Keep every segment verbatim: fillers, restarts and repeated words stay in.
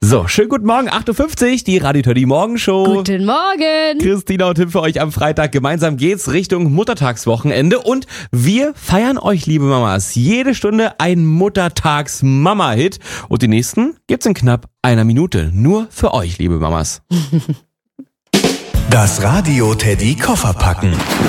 So, schönen guten Morgen, acht Uhr fünfzig, die Radio Teddy Morgenshow. Guten Morgen. Christina und Tim für euch am Freitag. Gemeinsam geht's Richtung Muttertagswochenende und wir feiern euch, liebe Mamas, jede Stunde ein Muttertags-Mama-Hit und die nächsten gibt's in knapp einer Minute. Nur für euch, liebe Mamas. Das Radio Teddy Koffer packen.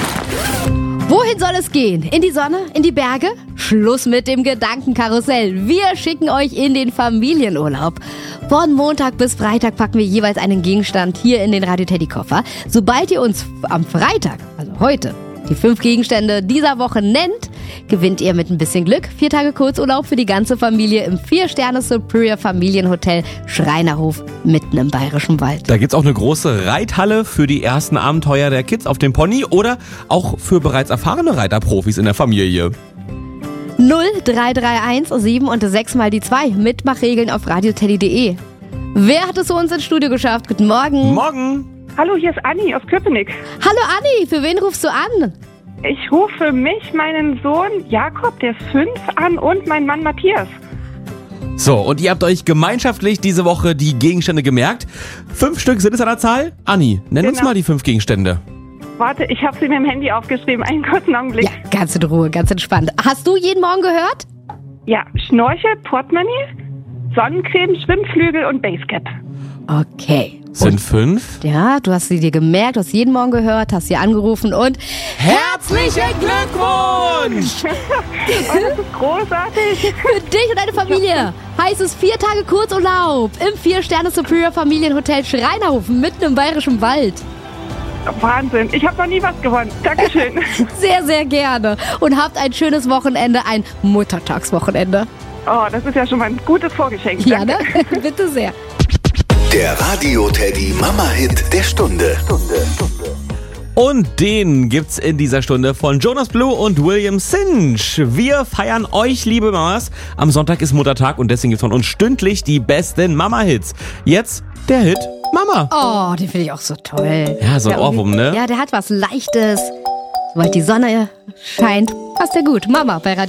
Wohin soll es gehen? In die Sonne? In die Berge? Schluss mit dem Gedankenkarussell. Wir schicken euch in den Familienurlaub. Von Montag bis Freitag packen wir jeweils einen Gegenstand hier in den Radio Teddy Koffer. Sobald ihr uns am Freitag, also heute, die fünf Gegenstände dieser Woche nennt, gewinnt ihr mit ein bisschen Glück vier Tage Kurzurlaub für die ganze Familie im vier Sterne Superior Familienhotel Schreinerhof mitten im Bayerischen Wald. Da gibt's auch eine große Reithalle für die ersten Abenteuer der Kids auf dem Pony oder auch für bereits erfahrene Reiterprofis in der Familie. null drei drei eins sieben und sechs mal die zwei. Mitmachregeln auf radioteddy punkt de. Wer hat es zu uns ins Studio geschafft? Guten Morgen. Morgen. Hallo, hier ist Anni aus Köpenick. Hallo Anni, für wen rufst du an? Ich rufe mich, meinen Sohn Jakob, der ist fünf, an und meinen Mann Matthias. So, und ihr habt euch gemeinschaftlich diese Woche die Gegenstände gemerkt. Fünf Stück sind es an der Zahl. Anni, nenn uns Genau. mal die fünf Gegenstände. Warte, ich habe sie mir im Handy aufgeschrieben. Einen kurzen Augenblick. Ja, ganz in Ruhe, ganz entspannt. Hast du jeden Morgen gehört? Ja, Schnorchel, Portemonnaie, Sonnencreme, Schwimmflügel und Basecap. Okay. Sind fünf. Ja, du hast sie dir gemerkt, du hast jeden Morgen gehört, hast sie angerufen und Herzlichen Glückwunsch! Oh, das ist großartig. für dich und deine Familie heißt es vier Tage Kurzurlaub im vier Sterne Superior Familienhotel Schreinerhof mitten im Bayerischen Wald. Wahnsinn, ich habe noch nie was gewonnen. Dankeschön. Sehr, sehr gerne. Und habt ein schönes Wochenende, ein Muttertagswochenende. Oh, das ist ja schon mal ein gutes Vorgeschenk. Ja, ne? Danke. Bitte sehr. Der Radio Teddy Mama-Hit der Stunde. Und den gibt's in dieser Stunde von Jonas Blue und William Cinch. Wir feiern euch, liebe Mamas. Am Sonntag ist Muttertag und deswegen gibt's von uns stündlich die besten Mama-Hits. Jetzt der Hit Mama. Oh, den finde ich auch so toll. Ja, so ein Ohrwurm, ne? Ja, der hat was Leichtes. Sobald die Sonne scheint, passt der gut. Mama bei Radio